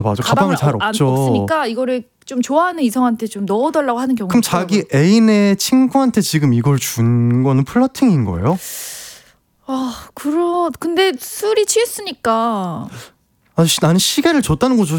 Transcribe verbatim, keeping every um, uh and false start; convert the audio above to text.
맞아. 가방을 잘 안- 없죠. 없으니까 이거를 좀 좋아하는 이성한테 좀 넣어달라고 하는 경우가 그럼 자기 애인의 친구한테 지금 이걸 준 거는 플러팅인 거예요? 아, 그러 근데 술이 취했으니까 아, 씨, 나는 시계를 줬다는 거죠.